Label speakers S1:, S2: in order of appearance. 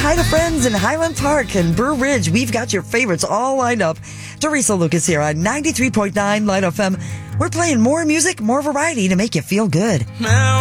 S1: hi to friends in Highland Park and Burr Ridge. We've got your favorites all lined up. Teresa Lucas here on 93.9 Light FM. We're playing more music, more variety to make you feel good.